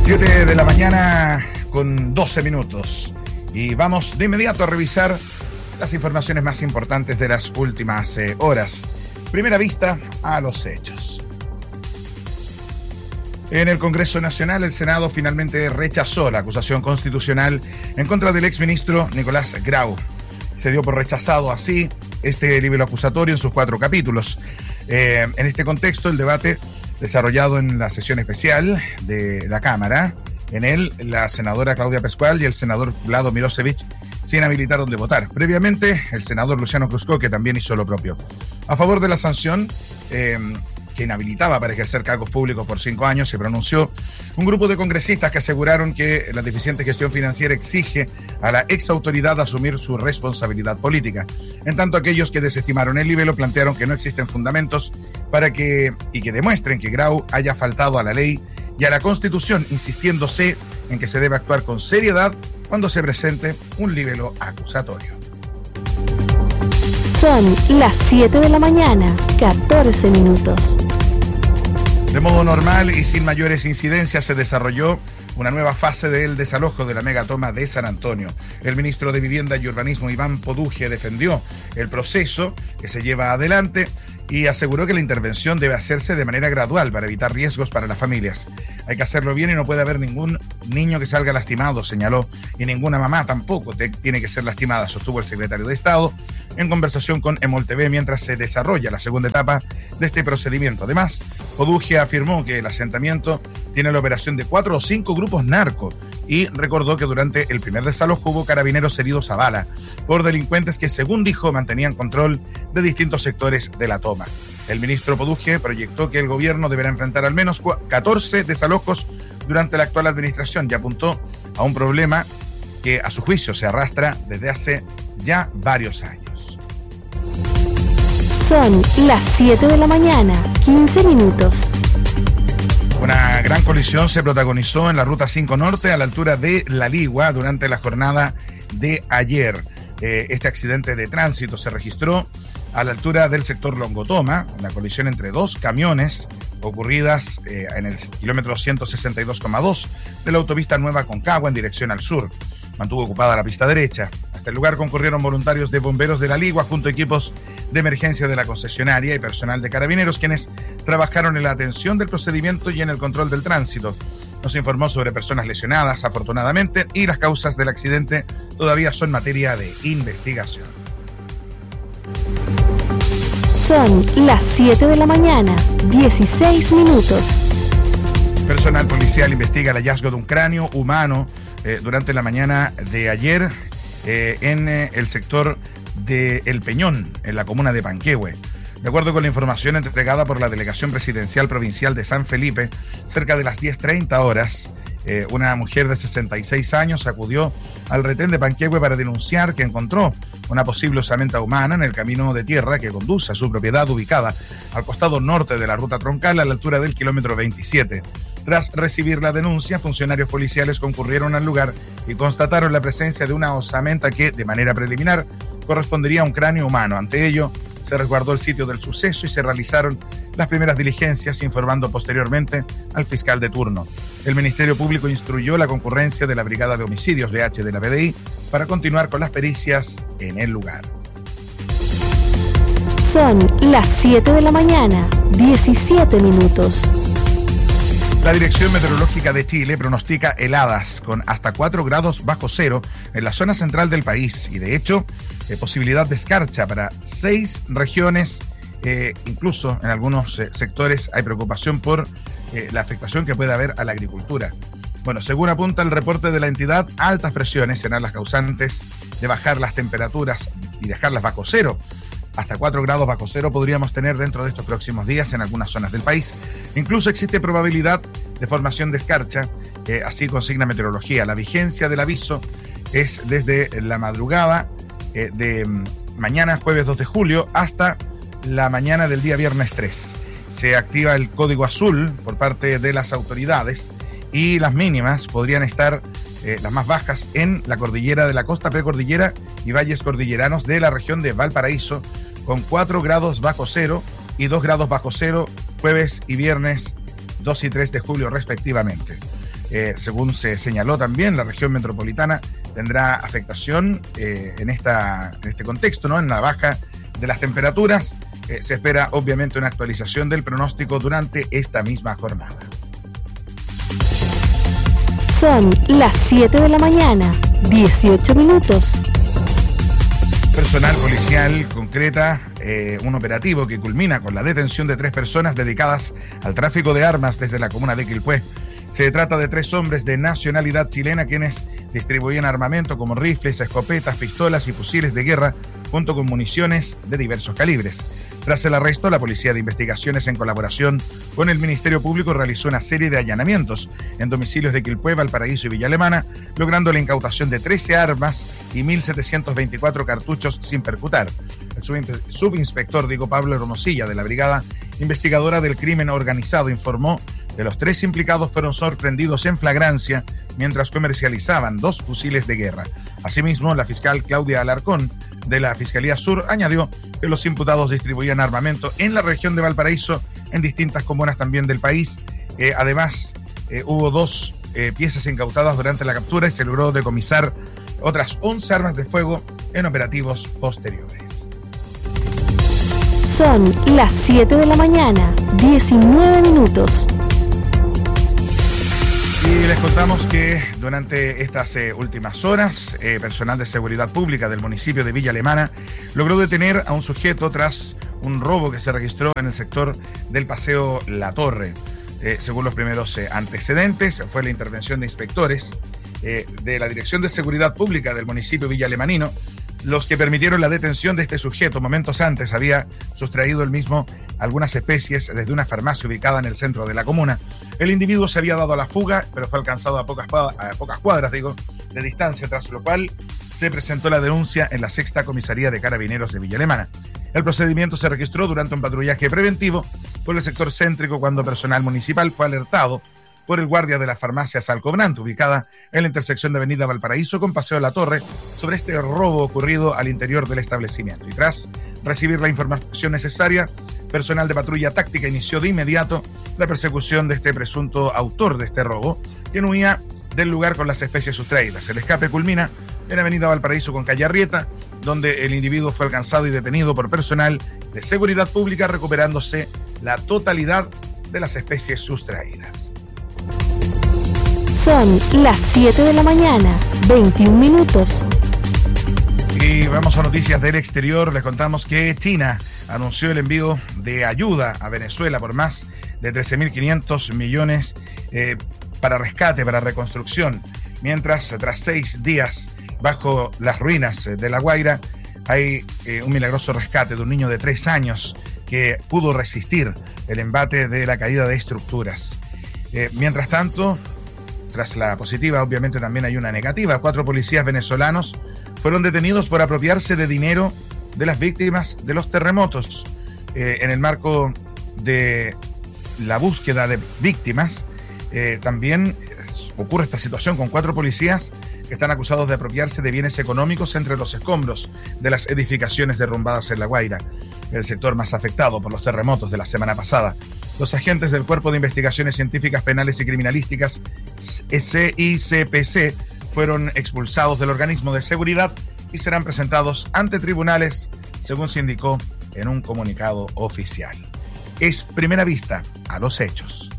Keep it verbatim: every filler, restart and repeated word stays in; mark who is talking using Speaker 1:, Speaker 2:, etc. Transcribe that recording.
Speaker 1: siete de la mañana con doce minutos. Y vamos de inmediato a revisar las informaciones más importantes de las últimas eh, horas. Primera vista a los hechos. En el Congreso Nacional, el Senado finalmente rechazó la acusación constitucional en contra del exministro Nicolás Grau. Se dio por rechazado así este libelo acusatorio en sus cuatro capítulos. Eh, en este contexto, el debate desarrollado en la sesión especial de la Cámara, en él la senadora Claudia Pascual y el senador Vlado Mirosevich se inhabilitaron de votar. Previamente, el senador Luciano Cruzco, que también hizo lo propio. A favor de la sanción, eh, que inhabilitaba para ejercer cargos públicos por cinco años, se pronunció un grupo de congresistas que aseguraron que la deficiente gestión financiera exige a la ex autoridad asumir su responsabilidad política. En tanto, aquellos que desestimaron el libelo plantearon que no existen fundamentos para que y que demuestren que Grau haya faltado a la ley y a la Constitución, insistiéndose en que se debe actuar con seriedad cuando se presente un libelo acusatorio.
Speaker 2: Son las siete de la mañana, catorce minutos.
Speaker 1: De modo normal y sin mayores incidencias se desarrolló una nueva fase del desalojo de la megatoma de San Antonio. El ministro de Vivienda y Urbanismo, Iván Poduje, defendió el proceso que se lleva adelante y aseguró que la intervención debe hacerse de manera gradual para evitar riesgos para las familias. Hay que hacerlo bien y no puede haber ningún niño que salga lastimado, señaló, y ninguna mamá tampoco te, tiene que ser lastimada, sostuvo el secretario de Estado en conversación con Emol T V mientras se desarrolla la segunda etapa de este procedimiento. Además, Poduje afirmó que el asentamiento tiene la operación de cuatro o cinco grupos narco y recordó que durante el primer desalojo hubo carabineros heridos a bala por delincuentes que, según dijo, mantenían control de distintos sectores de la toma. El ministro Poduje proyectó que el gobierno deberá enfrentar al menos catorce desalojos durante la actual administración y apuntó a un problema que, a su juicio, se arrastra desde hace ya varios años.
Speaker 2: Son las siete de la mañana, quince minutos.
Speaker 1: Una gran colisión se protagonizó en la Ruta cinco Norte a la altura de La Ligua durante la jornada de ayer. Eh, este accidente de tránsito se registró a la altura del sector Longotoma, una colisión entre dos camiones ocurridas eh, en el kilómetro ciento sesenta y dos coma dos de la autopista Nueva Concagua en dirección al sur. Mantuvo ocupada la pista derecha. Hasta el lugar concurrieron voluntarios de bomberos de La Ligua junto a equipos de emergencia de la concesionaria y personal de carabineros, quienes trabajaron en la atención del procedimiento y en el control del tránsito. No se informó sobre personas lesionadas, afortunadamente, y las causas del accidente todavía son materia de investigación.
Speaker 2: Son las siete de la mañana, dieciséis minutos.
Speaker 1: Personal policial investiga el hallazgo de un cráneo humano eh, durante la mañana de ayer eh, en eh, el sector de El Peñón, en la comuna de Panquehue. De acuerdo con la información entregada por la Delegación Presidencial Provincial de San Felipe, cerca de las diez treinta horas, eh, una mujer de sesenta y seis años acudió al retén de Panquehue para denunciar que encontró una posible osamenta humana en el camino de tierra que conduce a su propiedad ubicada al costado norte de la ruta troncal a la altura del kilómetro veintisiete. Tras recibir la denuncia, funcionarios policiales concurrieron al lugar y constataron la presencia de una osamenta que, de manera preliminar, correspondería a un cráneo humano. Ante ello, se resguardó el sitio del suceso y se realizaron las primeras diligencias, informando posteriormente al fiscal de turno. El Ministerio Público instruyó la concurrencia de la Brigada de Homicidios de H de la P D I para continuar con las pericias en el lugar.
Speaker 2: Son las siete de la mañana, diecisiete minutos.
Speaker 1: La Dirección Meteorológica de Chile pronostica heladas con hasta cuatro grados bajo cero en la zona central del país y, de hecho, eh, posibilidad de escarcha para seis regiones. Eh, incluso en algunos eh, sectores hay preocupación por eh, la afectación que puede haber a la agricultura. Bueno, según apunta el reporte de la entidad, altas presiones serán las causantes de bajar las temperaturas y dejarlas bajo cero. Hasta cuatro grados bajo cero podríamos tener dentro de estos próximos días en algunas zonas del país. Incluso existe probabilidad de formación de escarcha, eh, así consigna meteorología. La vigencia del aviso es desde la madrugada eh, de mañana, jueves dos de julio, hasta la mañana del día viernes tres. Se activa el código azul por parte de las autoridades y las mínimas podrían estar eh, las más bajas en la cordillera de la costa precordillera y valles cordilleranos de la región de Valparaíso, con cuatro grados bajo cero y dos grados bajo cero jueves y viernes dos y tres de julio respectivamente. Eh, según se señaló también, la región metropolitana tendrá afectación eh, en, esta, en este contexto, ¿no? En la baja de las temperaturas. Eh, se espera obviamente una actualización del pronóstico durante esta misma jornada.
Speaker 2: Son las siete de la mañana, dieciocho minutos.
Speaker 1: Personal policial concreta eh, un operativo que culmina con la detención de tres personas dedicadas al tráfico de armas desde la comuna de Quilpué. Se trata de tres hombres de nacionalidad chilena quienes distribuían armamento como rifles, escopetas, pistolas y fusiles de guerra junto con municiones de diversos calibres. Tras el arresto, la Policía de Investigaciones, en colaboración con el Ministerio Público, realizó una serie de allanamientos en domicilios de Quilpué, Valparaíso y Villa Alemana, logrando la incautación de trece armas y mil setecientos veinticuatro cartuchos sin percutar. El subinspector Diego Pablo Hermosilla, de la Brigada Investigadora del Crimen Organizado, informó que los tres implicados fueron sorprendidos en flagrancia mientras comercializaban dos fusiles de guerra. Asimismo, la fiscal Claudia Alarcón, de la Fiscalía Sur, añadió que los imputados distribuían armamento en la región de Valparaíso, en distintas comunas también del país. Eh, además, eh, hubo dos eh, piezas incautadas durante la captura y se logró decomisar otras once armas de fuego en operativos posteriores.
Speaker 2: Son las siete de la mañana, diecinueve minutos.
Speaker 1: Y les contamos que durante estas eh, últimas horas, eh, personal de seguridad pública del municipio de Villa Alemana logró detener a un sujeto tras un robo que se registró en el sector del Paseo La Torre. Eh, según los primeros eh, antecedentes, fue la intervención de inspectores eh, de la Dirección de Seguridad Pública del municipio villalemanino los que permitieron la detención de este sujeto. Momentos antes había sustraído el mismo algunas especies desde una farmacia ubicada en el centro de la comuna. El individuo se había dado a la fuga, pero fue alcanzado a pocas, a pocas cuadras, digo, de distancia, tras lo cual se presentó la denuncia en la sexta comisaría de Carabineros de Villa Alemana. El procedimiento se registró durante un patrullaje preventivo por el sector céntrico cuando personal municipal fue alertado por el guardia de la farmacia Salcobrante, ubicada en la intersección de Avenida Valparaíso con Paseo La Torre, sobre este robo ocurrido al interior del establecimiento. Y tras recibir la información necesaria, personal de patrulla táctica inició de inmediato la persecución de este presunto autor de este robo, quien huía del lugar con las especies sustraídas. El escape culmina en Avenida Valparaíso con calle Arrieta, donde el individuo fue alcanzado y detenido por personal de seguridad pública, recuperándose la totalidad de las especies sustraídas.
Speaker 2: Son las siete de la mañana, veintiún minutos.
Speaker 1: Y vamos a noticias del exterior. Les contamos que China anunció el envío de ayuda a Venezuela por más de trece mil quinientos millones eh, para rescate, para reconstrucción. Mientras, tras seis días bajo las ruinas de La Guaira, hay eh, un milagroso rescate de un niño de tres años que pudo resistir el embate de la caída de estructuras. Eh, mientras tanto, tras la positiva, obviamente también hay una negativa. Cuatro policías venezolanos fueron detenidos por apropiarse de dinero de las víctimas de los terremotos. Eh, en el marco de la búsqueda de víctimas, eh, también ocurre esta situación con cuatro policías que están acusados de apropiarse de bienes económicos entre los escombros de las edificaciones derrumbadas en La Guaira, el sector más afectado por los terremotos de la semana pasada. Los agentes del Cuerpo de Investigaciones Científicas Penales y Criminalísticas, C I C P C, fueron expulsados del organismo de seguridad y serán presentados ante tribunales, según se indicó en un comunicado oficial. Es Primera Vista a los hechos.